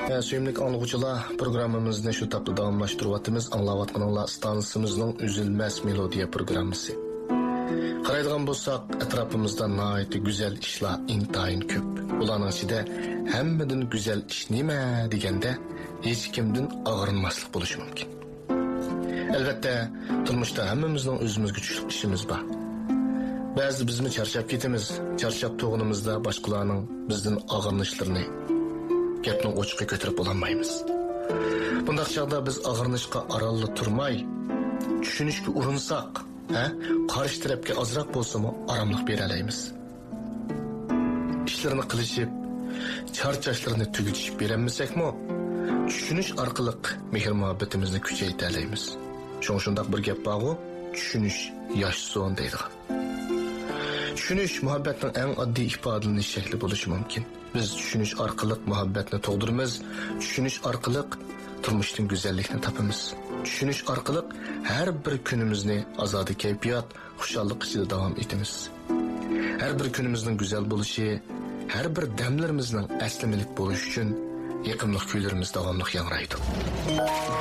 Suyumlik anlıqçılar programımızını şu tapda davamlaştırıvatımız anlavatqanınla stansımızın üzülmez melodiya programısı. Qaraydigan bolsaq, etrafımızda naiti güzel işler intayın köp. Ulanın içinde hemmedin güzel iş nime degende hiç kimden ağırınmaslık buluşu mümkün. Elbette turmuşda hemmemizden özümüz güçlük işimiz var. Bazı bizmi çarşap ketimiz, çarşap toğunumuzda başkalarının bizden ağırnışlarını gepning o'chiqqa ko'tarib ololmaymiz. Bundaq chaqda biz ag'rinishga aralli turmay, tushunishga urinsak, qarshi tarafga ozroq bo'lsa-mu oromlik bera olamiz. Ishlarni qilishib, charchashlarni tugatishib beramisak-mu, tushunish orqali mehr-muhabbatimizni kuchaytira olamiz. Shundoq bir gap bor-ku, tushunish yosh so'n deydigan. Tushunish muhabbatning eng oddiy ifodalanish shakli bo'lishi mumkin. Biz tushunish orqali muhabbatni tug'diramiz, tushunish orqali turmushning go'zalligini topamiz. Tushunish orqali har bir kunimizni ozodi kayfiyat, xushallik ichida davom etamiz. Har bir kunimizning go'zal bo'lishi, har bir damlarimizning aslimalik bo'lishi uchun yaqinlik kuylarimiz davomli yangraydi.